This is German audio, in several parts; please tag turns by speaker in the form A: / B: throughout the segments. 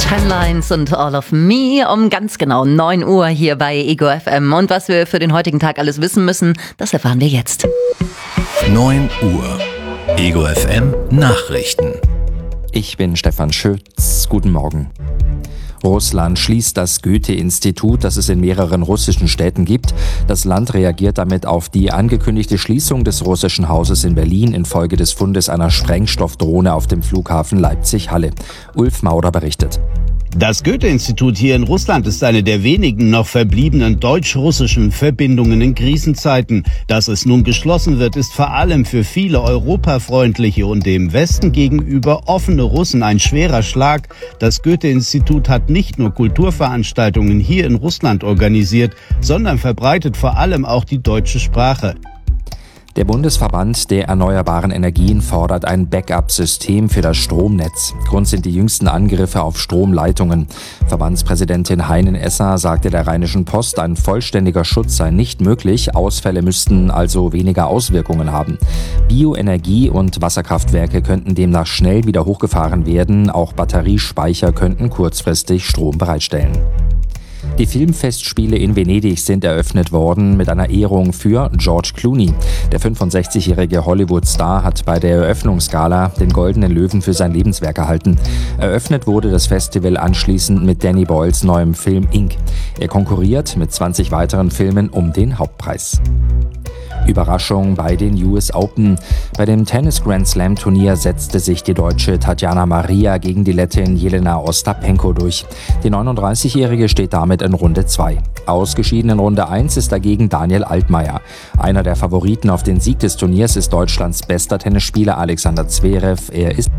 A: Ten Lines und All of Me um ganz genau 9 Uhr hier bei Ego FM. Und was wir für den heutigen Tag alles wissen müssen, das erfahren wir jetzt.
B: 9 Uhr. Ego FM Nachrichten.
C: Ich bin Stefan Schütz. Guten Morgen. Russland schließt das Goethe-Institut, das es in mehreren russischen Städten gibt. Das Land reagiert damit auf die angekündigte Schließung des russischen Hauses in Berlin infolge des Fundes einer Sprengstoffdrohne auf dem Flughafen Leipzig-Halle. Ulf Maurer berichtet.
D: Das Goethe-Institut hier in Russland ist eine der wenigen noch verbliebenen deutsch-russischen Verbindungen in Krisenzeiten. Dass es nun geschlossen wird, ist vor allem für viele europafreundliche und dem Westen gegenüber offene Russen ein schwerer Schlag. Das Goethe-Institut hat nicht nur Kulturveranstaltungen hier in Russland organisiert, sondern verbreitet vor allem auch die deutsche Sprache.
C: Der Bundesverband der erneuerbaren Energien fordert ein Backup-System für das Stromnetz. Grund sind die jüngsten Angriffe auf Stromleitungen. Verbandspräsidentin Heinen-Esser sagte der Rheinischen Post, ein vollständiger Schutz sei nicht möglich. Ausfälle müssten also weniger Auswirkungen haben. Bioenergie- und Wasserkraftwerke könnten demnach schnell wieder hochgefahren werden. Auch Batteriespeicher könnten kurzfristig Strom bereitstellen. Die Filmfestspiele in Venedig sind eröffnet worden mit einer Ehrung für George Clooney. Der 65-jährige Hollywood-Star hat bei der Eröffnungsgala den Goldenen Löwen für sein Lebenswerk erhalten. Eröffnet wurde das Festival anschließend mit Danny Boyles neuem Film Ink. Er konkurriert mit 20 weiteren Filmen um den Hauptpreis. Überraschung bei den US Open. Bei dem Tennis-Grand-Slam-Turnier setzte sich die Deutsche Tatjana Maria gegen die Lettin Jelena Ostapenko durch. Die 39-Jährige steht damit in Runde 2. Ausgeschieden in Runde 1 ist dagegen Daniel Altmaier. Einer der Favoriten auf den Sieg des Turniers ist Deutschlands bester Tennisspieler Alexander Zverev. Er ist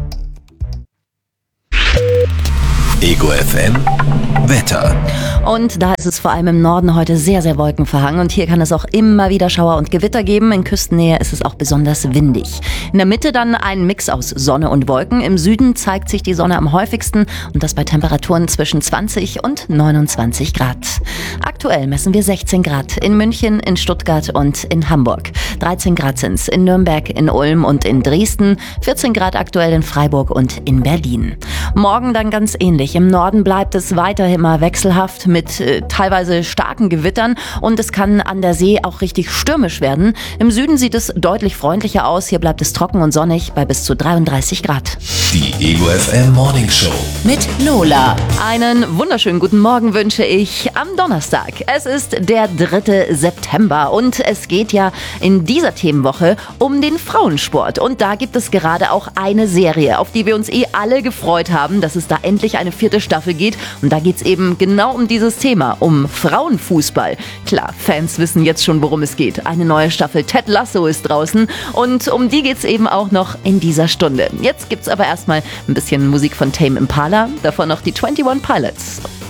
B: Ego FM Wetter.
A: Und da ist es vor allem im Norden heute sehr, sehr wolkenverhangen. Und hier kann es auch immer wieder Schauer und Gewitter geben. In Küstennähe ist es auch besonders windig. In der Mitte dann ein Mix aus Sonne und Wolken. Im Süden zeigt sich die Sonne am häufigsten. Und das bei Temperaturen zwischen 20 und 29 Grad. Aktuell messen wir 16 Grad in München, in Stuttgart und in Hamburg. 13 Grad sind es in Nürnberg, in Ulm und in Dresden. 14 Grad aktuell in Freiburg und in Berlin. Morgen dann ganz ähnlich. Im Norden bleibt es weiterhin immer wechselhaft mit teilweise starken Gewittern und es kann an der See auch richtig stürmisch werden. Im Süden sieht es deutlich freundlicher aus. Hier bleibt es trocken und sonnig bei bis zu 33 Grad.
B: Die Ego FM Morning Show
A: Mit Lola. Einen wunderschönen guten Morgen wünsche ich am Donnerstag. Es ist der 3. September und es geht ja in dieser Themenwoche um den Frauensport. Und da gibt es gerade auch eine Serie, auf die wir uns alle gefreut haben, dass es da endlich eine 4. Staffel geht. Und da geht es eben genau um dieses Thema, um Frauenfußball. Klar, Fans wissen jetzt schon, worum es geht. Eine neue Staffel Ted Lasso ist draußen und um die geht es eben auch noch in dieser Stunde. Jetzt gibt es aber erstmal ein bisschen Musik von Tame Impala, davon noch die 21 Pilots.